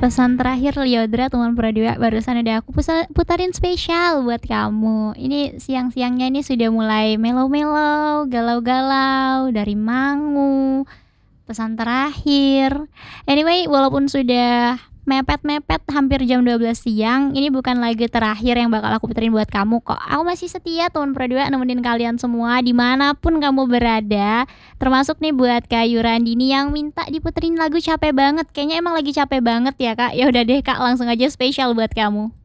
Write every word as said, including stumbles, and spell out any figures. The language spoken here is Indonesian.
pesan terakhir Lyodra teman Pro dua barusan udah aku pusa puterin spesial buat kamu. Ini siang-siangnya ini sudah mulai mellow-mellow, galau-galau dari Mangu, pesan terakhir. Anyway, walaupun sudah mepet-mepet hampir jam dua belas siang, ini bukan lagu terakhir yang bakal aku puterin buat kamu kok. Aku masih setia teman Pro dua nemenin kalian semua dimanapun kamu berada. Termasuk nih buat Kak Yurandini yang minta diputerin lagu capek banget. Kayaknya emang lagi capek banget ya Kak. Ya udah deh Kak, langsung aja spesial buat kamu.